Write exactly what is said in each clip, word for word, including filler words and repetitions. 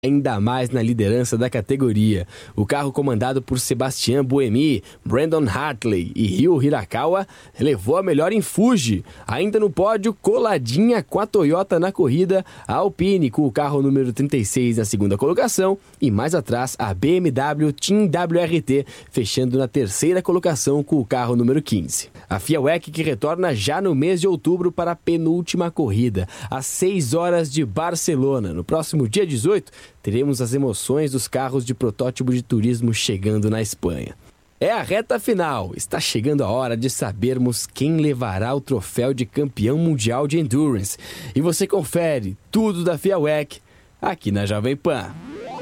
ainda mais na liderança da categoria. O carro comandado por Sebastian Buemi, Brandon Hartley e Ryo Hirakawa levou a melhor em Fuji. Ainda no pódio, coladinha com a Toyota na corrida, a Alpine com o carro número trinta e seis na segunda colocação e mais atrás a B M W Team W R T fechando na terceira colocação com o carro número quinze. A F I A W E C que retorna já no mês de outubro para a penúltima corrida, às seis horas de Barcelona. No próximo dia dezoito, teremos as emoções dos carros de protótipo de turismo chegando na Espanha. É a reta final. Está chegando a hora de sabermos quem levará o troféu de campeão mundial de Endurance. E você confere tudo da F I A W E C aqui na Jovem Pan.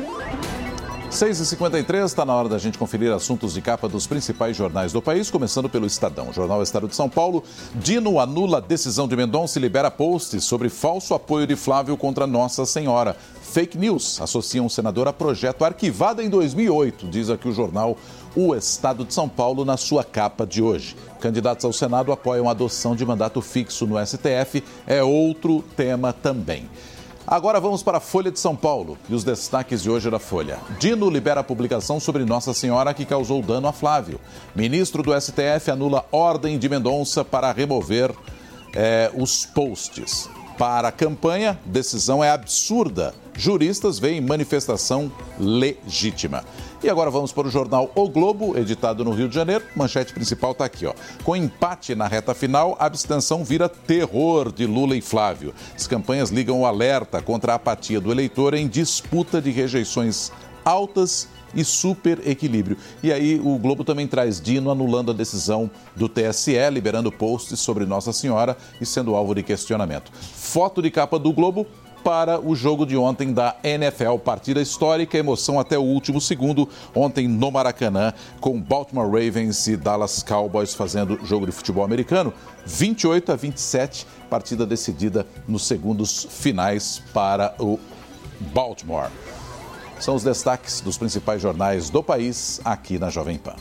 seis e cinquenta e três, está na hora da gente conferir assuntos de capa dos principais jornais do país, começando pelo Estadão. Jornal Estado de São Paulo, Dino anula a decisão de Mendonça e libera posts sobre falso apoio de Flávio contra Nossa Senhora. Fake news associam um senador a projeto arquivado em dois mil e oito, diz aqui o jornal O Estado de São Paulo na sua capa de hoje. Candidatos ao Senado apoiam a adoção de mandato fixo no S T F, é outro tema também. Agora vamos para a Folha de São Paulo e os destaques de hoje da Folha. Dino libera a publicação sobre Nossa Senhora que causou dano a Flávio. Ministro do S T F anula ordem de Mendonça para remover é, os posts. Para a campanha, decisão é absurda. Juristas veem manifestação legítima. E agora vamos para o jornal O Globo, editado no Rio de Janeiro. Manchete principal está aqui, ó. Com empate na reta final, a abstenção vira terror de Lula e Flávio. As campanhas ligam o alerta contra a apatia do eleitor em disputa de rejeições altas e super equilíbrio. E aí o Globo também traz Dino anulando a decisão do T S E, liberando posts sobre Nossa Senhora e sendo alvo de questionamento. Foto de capa do Globo para o jogo de ontem da N F L, partida histórica, emoção até o último segundo, ontem no Maracanã, com Baltimore Ravens e Dallas Cowboys fazendo jogo de futebol americano, vinte e oito a vinte e sete, partida decidida nos segundos finais para o Baltimore. São os destaques dos principais jornais do país aqui na Jovem Pan.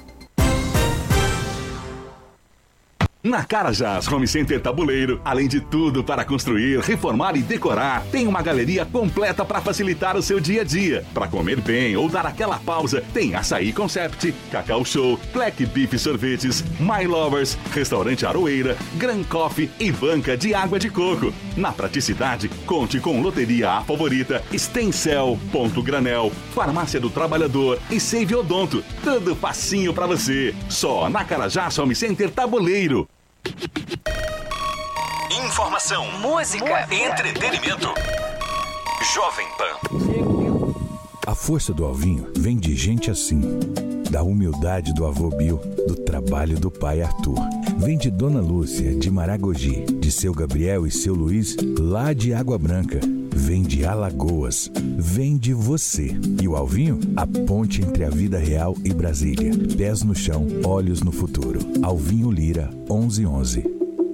Na Carajás Home Center Tabuleiro, além de tudo para construir, reformar e decorar, tem uma galeria completa para facilitar o seu dia a dia. Para comer bem ou dar aquela pausa, tem Açaí Concept, Cacau Show, Black Beef Sorvetes, My Lovers, Restaurante Aroeira, Gran Coffee e banca de água de coco. Na praticidade, conte com Loteria A Favorita, Stencel, Ponto Granel, Farmácia do Trabalhador e Save Odonto. Tudo facinho para você. Só na Carajás Home Center Tabuleiro. Informação, música, entretenimento. Jovem Pan. A força do Alvinho vem de gente assim. Da humildade do avô Bill, do trabalho do pai Arthur. Vem de Dona Lúcia, de Maragogi, de seu Gabriel e seu Luiz, lá de Água Branca. Vem de Alagoas, vem de você. E o Alvinho, a ponte entre a vida real e Brasília. Pés no chão, olhos no futuro. Alvinho Lira, onze onze.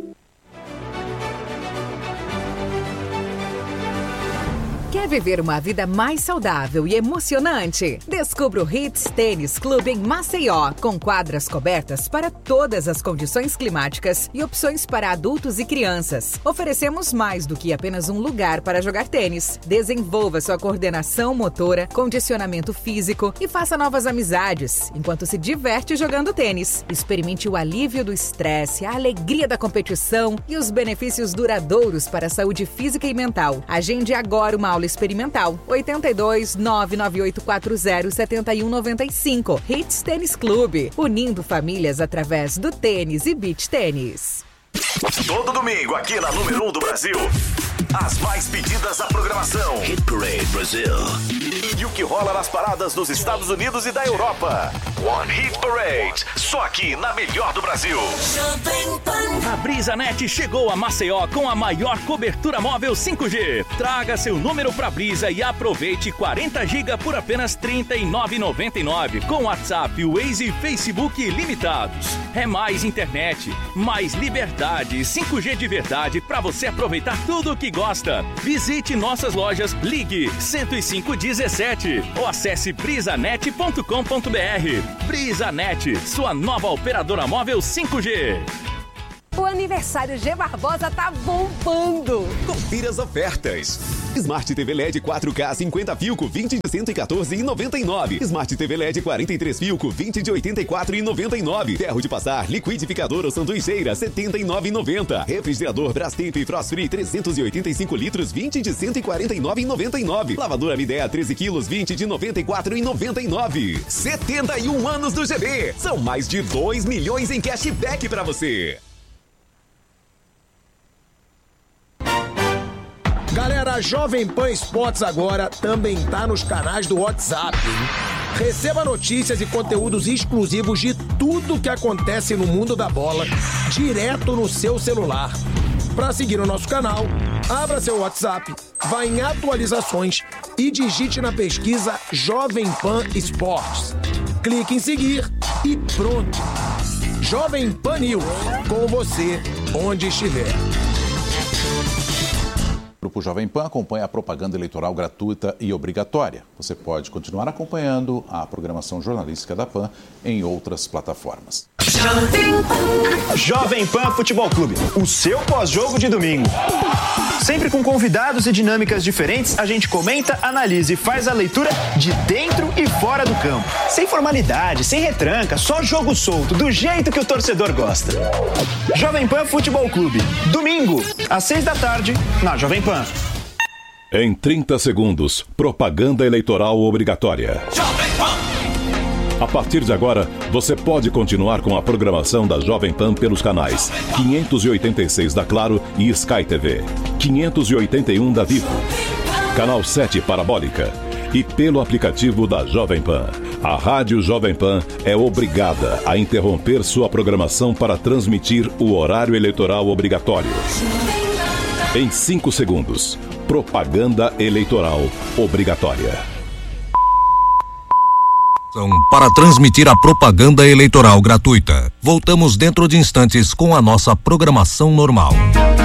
Quer viver uma vida mais saudável e emocionante? Descubra o Hits Tênis Clube em Maceió, com quadras cobertas para todas as condições climáticas e opções para adultos e crianças. Oferecemos mais do que apenas um lugar para jogar tênis. Desenvolva sua coordenação motora, condicionamento físico e faça novas amizades, enquanto se diverte jogando tênis. Experimente o alívio do estresse, a alegria da competição e os benefícios duradouros para a saúde física e mental. Agende agora uma aula experimental. oito dois, nove nove oito quatro zero, sete um nove cinco. Hits Tênis Clube, unindo famílias através do tênis e beach tênis. Todo domingo aqui na número um do Brasil, as mais pedidas da programação. Hit Parade Brasil. E o que rola nas paradas dos Estados Unidos e da Europa. One Hit Parade, só aqui na melhor do Brasil. A BrisaNet chegou a Maceió com a maior cobertura móvel cinco G. Traga seu número pra Brisa e aproveite quarenta gigas por apenas trinta e nove reais e noventa e nove centavos, com WhatsApp, Waze e Facebook ilimitados. É mais internet, mais liberdade e cinco G de verdade pra você aproveitar tudo o que gosta. Visite nossas lojas, ligue cento e cinco dezessete ou acesse brisanet ponto com ponto br. BrisaNet, sua nova operadora móvel cinco G. O aniversário G Barbosa tá bombando. Confira as ofertas. Smart T V L E D quatro K cinquenta Filco vinte de cento e quatorze reais e noventa e nove centavos. Smart T V L E D quarenta e três Filco vinte de oitenta e quatro reais e noventa e nove centavos. Ferro de passar liquidificador ou sanduicheira setenta e nove reais e noventa centavos. Refrigerador Brastemp Frost Free trezentos e oitenta e cinco litros vinte de cento e quarenta e nove reais e noventa e nove centavos. Lavadora Midea treze quilos vinte de noventa e quatro reais e noventa e nove centavos. setenta e um anos do G B. São mais de dois milhões em cashback para você. Galera, a Jovem Pan Esportes agora também tá nos canais do WhatsApp, hein? Receba notícias e conteúdos exclusivos de tudo que acontece no mundo da bola, direto no seu celular. Para seguir o nosso canal, abra seu WhatsApp, vá em atualizações e digite na pesquisa Jovem Pan Esportes. Clique em seguir e pronto. Jovem Pan News, com você onde estiver. O Grupo Jovem Pan acompanha a propaganda eleitoral gratuita e obrigatória. Você pode continuar acompanhando a programação jornalística da Pan em outras plataformas. Jovem Pan Futebol Clube, o seu pós-jogo de domingo. Sempre com convidados e dinâmicas diferentes, a gente comenta, analisa e faz a leitura de dentro e fora do campo. Sem formalidade, sem retranca, só jogo solto, do jeito que o torcedor gosta. Jovem Pan Futebol Clube, domingo, às seis da tarde, na Jovem Pan. Em trinta segundos, propaganda eleitoral obrigatória. Jovem Pan! A partir de agora, você pode continuar com a programação da Jovem Pan pelos canais quinhentos e oitenta e seis da Claro e Sky T V, quinhentos e oitenta e um da Vivo, Canal sete Parabólica e pelo aplicativo da Jovem Pan. A Rádio Jovem Pan é obrigada a interromper sua programação para transmitir o horário eleitoral obrigatório. Em cinco segundos, propaganda eleitoral obrigatória. Para transmitir a propaganda eleitoral gratuita. Voltamos dentro de instantes com a nossa programação normal.